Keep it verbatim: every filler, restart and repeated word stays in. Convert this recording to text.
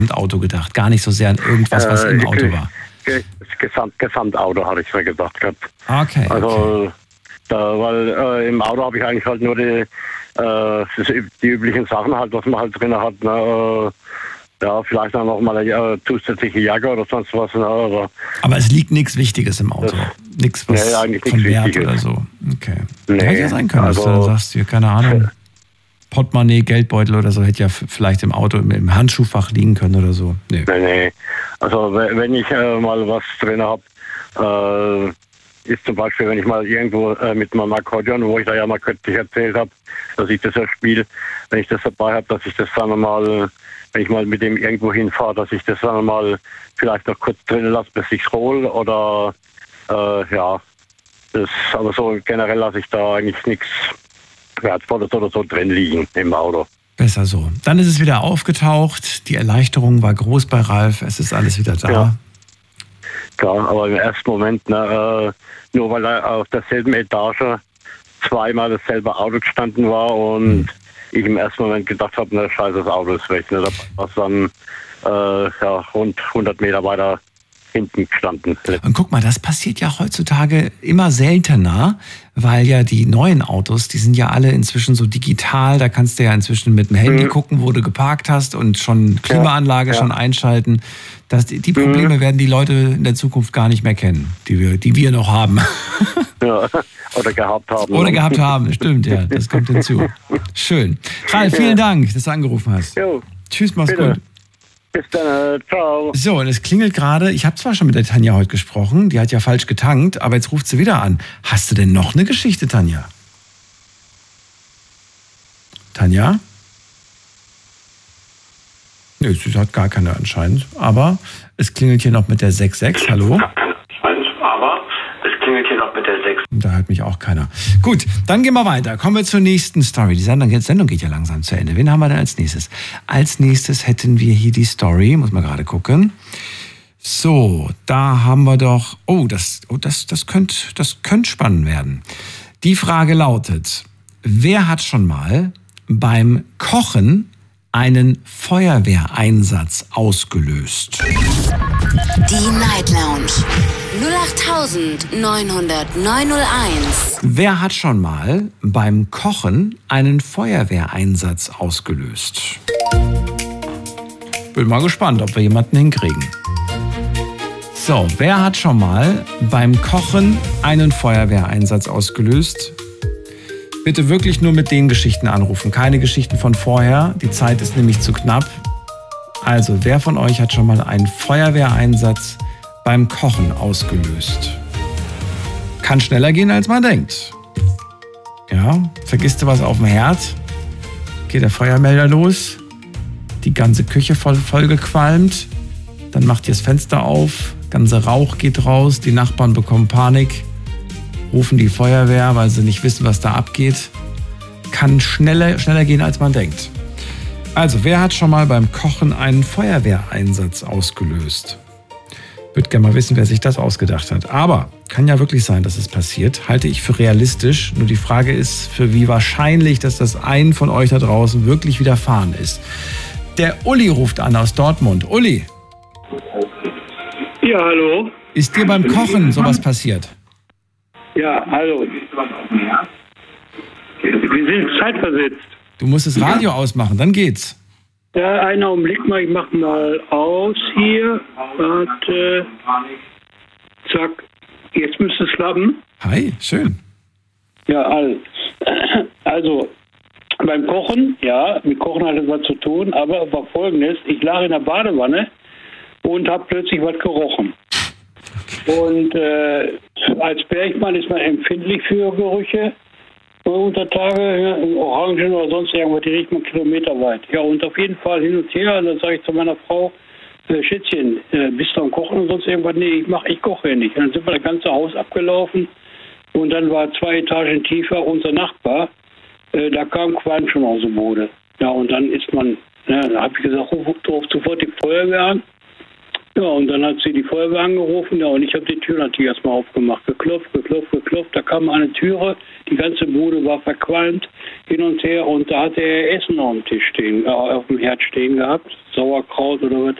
Auto gedacht, gar nicht so sehr an irgendwas, was äh, im Auto war. Das Gesamt, Gesamtauto hatte ich mir gedacht gehabt. Okay. Also, okay. Da, weil äh, im Auto habe ich eigentlich halt nur die, äh, die üblichen Sachen halt, was man halt drin hat. Ne? Äh, ja, vielleicht auch noch mal eine äh, zusätzliche Jacke oder sonst was. Ne? Aber, Aber es liegt nichts Wichtiges im Auto. Nichts was nee, eigentlich von Wert Wichtiges. oder so. Okay. Nee, hätte ja sein können, also, dass du sagst, hier, keine Ahnung, Portemonnaie, Geldbeutel oder so, hätte ja vielleicht im Auto, im, im Handschuhfach liegen können oder so. Nee. Nee, nee. Also wenn ich äh, mal was drin habe, äh, ist zum Beispiel, wenn ich mal irgendwo äh, mit meinem Akkordeon, wo ich da ja mal kürzlich erzählt habe, dass ich das ja spiele, wenn ich das dabei habe, dass ich das dann mal, wenn ich mal mit dem irgendwo hinfahre, dass ich das dann mal vielleicht noch kurz drin lasse, bis ich es hole oder äh, ja, das, aber so generell lasse ich da eigentlich nichts Wertvolles oder so drin liegen im Auto. Besser so. Dann ist es wieder aufgetaucht, die Erleichterung war groß bei Ralf, es ist alles wieder da. Ja. Klar, aber im ersten Moment, ne, äh, nur weil er auf derselben Etage zweimal dasselbe Auto gestanden war und mhm. ich im ersten Moment gedacht habe, ne, scheiße, das Auto ist weg. Ne, da war es dann äh, ja, rund hundert Meter weiter hinten gestanden. Und guck mal, das passiert ja heutzutage immer seltener, weil ja die neuen Autos, die sind ja alle inzwischen so digital, da kannst du ja inzwischen mit dem Handy mhm. gucken, wo du geparkt hast und schon Klimaanlage ja, ja. schon einschalten. Das, die Probleme mhm. werden die Leute in der Zukunft gar nicht mehr kennen, die wir, die wir noch haben. Ja, oder gehabt haben. Oder gehabt haben, stimmt, ja, das kommt hinzu. Schön. Ralf, vielen ja. Dank, dass du angerufen hast. Jo. Tschüss, mach's Bitte. gut. Bis dann, äh, ciao. So, und es klingelt gerade, ich habe zwar schon mit der Tanja heute gesprochen, die hat ja falsch getankt, aber jetzt ruft sie wieder an. Hast du denn noch eine Geschichte, Tanja? Tanja? Nö, sie hat gar keine anscheinend, aber es klingelt hier noch mit der sechs sechs, hallo? Aber es klingelt hier noch mit der sechs. Da hört mich auch keiner. Gut, dann gehen wir weiter. Kommen wir zur nächsten Story. Die Sendung, die Sendung geht ja langsam zu Ende. Wen haben wir denn als nächstes? Als nächstes hätten wir hier die Story. Muss man gerade gucken. So, da haben wir doch... Oh, das, oh, das, das könnte das könnt spannend werden. Die Frage lautet, wer hat schon mal beim Kochen einen Feuerwehreinsatz ausgelöst? Die Night Lounge null acht neun null neun null eins. Wer hat schon mal beim Kochen einen Feuerwehreinsatz ausgelöst? Bin mal gespannt, ob wir jemanden hinkriegen. So, wer hat schon mal beim Kochen einen Feuerwehreinsatz ausgelöst? Bitte wirklich nur mit den Geschichten anrufen, keine Geschichten von vorher. Die Zeit ist nämlich zu knapp. Also, wer von euch hat schon mal einen Feuerwehreinsatz beim Kochen ausgelöst? Kann schneller gehen, als man denkt. Ja, vergisst du was auf dem Herd? Geht der Feuermelder los? Die ganze Küche voll, voll gequalmt? Dann macht ihr das Fenster auf, ganzer Rauch geht raus, die Nachbarn bekommen Panik, rufen die Feuerwehr, weil sie nicht wissen, was da abgeht. Kann schneller, schneller gehen, als man denkt. Also, wer hat schon mal beim Kochen einen Feuerwehreinsatz ausgelöst? Ich würde gerne mal wissen, wer sich das ausgedacht hat. Aber kann ja wirklich sein, dass es passiert. Halte ich für realistisch. Nur die Frage ist, für wie wahrscheinlich, dass das einen von euch da draußen wirklich widerfahren ist. Der Uli ruft an aus Dortmund. Uli. Ja, hallo. Ist dir beim Kochen sowas passiert? Ja, hallo. Wir sind zeitversetzt. Du musst das Radio ausmachen, dann geht's. Ja, einen Augenblick mal, ich mach mal aus hier. Warte. Zack. Jetzt müsste es klappen. Hi, schön. Ja, also, also beim Kochen, ja, mit Kochen hatte was zu tun, aber es war Folgendes. Ich lag in der Badewanne und habe plötzlich was gerochen. Und äh, als Bergmann ist man empfindlich für Gerüche. Unter Tage, ja, Orangen oder sonst irgendwas, die riecht man kilometerweit. Ja, und auf jeden Fall hin und her. Und dann sage ich zu meiner Frau, äh, Schätzchen, äh, bist du am Kochen und sonst irgendwas? Nee, ich mach, ich koche ja nicht. Und dann sind wir das ganze Haus abgelaufen. Und dann war zwei Etagen tiefer unser Nachbar. Äh, da kam Qualm schon aus dem Boden. Ja, und dann ist man, ja, dann habe ich gesagt, ruf, ruf sofort die Feuerwehr an. Ja, und dann hat sie die Feuerwehr angerufen, ja, und ich habe die Tür natürlich erstmal aufgemacht, geklopft, geklopft, geklopft, da kam eine Türe, die ganze Bude war verqualmt, hin und her, und da hatte er Essen auf dem Tisch stehen, äh, auf dem Herd stehen gehabt, Sauerkraut oder was.